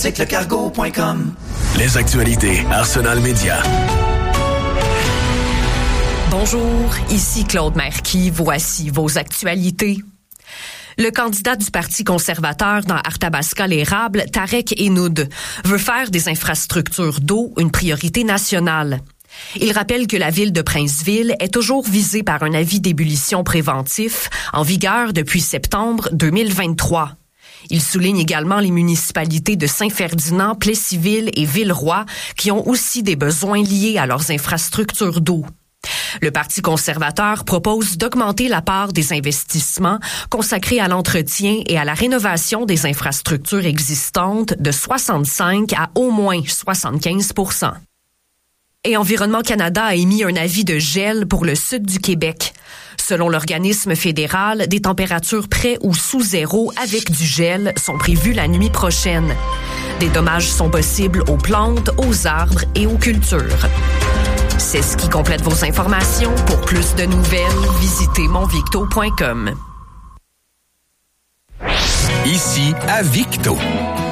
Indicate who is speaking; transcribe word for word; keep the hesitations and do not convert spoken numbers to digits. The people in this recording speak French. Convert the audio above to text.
Speaker 1: boutique le cargo point com.
Speaker 2: Les actualités Arsenal Média.
Speaker 3: Bonjour, ici Claude Marquis. Voici vos actualités. Le candidat du Parti conservateur dans Arthabasca-l'Érable, Tarek Enoud, veut faire des infrastructures d'eau une priorité nationale. Il rappelle que la ville de Princeville est toujours visée par un avis d'ébullition préventif en vigueur depuis septembre deux mille vingt-trois. Il souligne également les municipalités de Saint-Ferdinand, Plessisville et Villeroy qui ont aussi des besoins liés à leurs infrastructures d'eau. Le Parti conservateur propose d'augmenter la part des investissements consacrés à l'entretien et à la rénovation des infrastructures existantes de soixante-cinq à au moins soixante-quinze pour cent. Et Environnement Canada a émis un avis de gel pour le sud du Québec. Selon l'organisme fédéral, des températures près ou sous zéro avec du gel sont prévues la nuit prochaine. Des dommages sont possibles aux plantes, aux arbres et aux cultures. C'est ce qui complète vos informations. Pour plus de nouvelles, visitez mon victo point com.
Speaker 2: Ici à Victo.